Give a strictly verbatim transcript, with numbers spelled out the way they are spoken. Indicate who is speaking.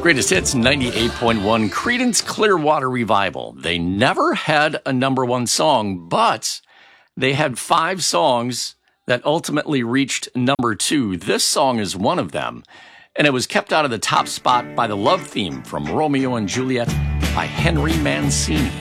Speaker 1: Greatest Hits ninety-eight point one, Creedence Clearwater Revival. They never had a number one song, but they had five songs that ultimately reached number two. This song is one of them, and it was kept out of the top spot by the love theme from Romeo and Juliet by Henry Mancini.